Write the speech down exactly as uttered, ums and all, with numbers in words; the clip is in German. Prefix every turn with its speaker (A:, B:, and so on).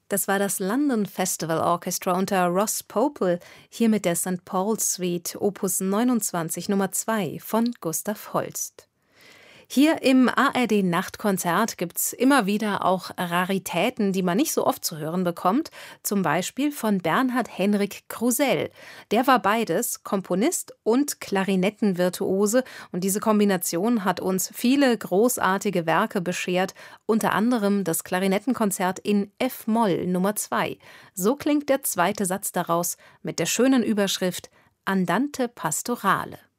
A: Das war das London Festival Orchestra unter Ross Popel, hier mit der Sankt Paul's Suite Opus neunundzwanzig Nummer zwei von Gustav Holst. Hier im A R D-Nachtkonzert gibt's immer wieder auch Raritäten, die man nicht so oft zu hören bekommt, zum Beispiel von Bernhard Henrik Krusell. Der war beides, Komponist und Klarinettenvirtuose, und diese Kombination hat uns viele großartige Werke beschert, unter anderem das Klarinettenkonzert in F-Moll Nummer zwei. So klingt der zweite Satz daraus mit der schönen Überschrift Andante Pastorale.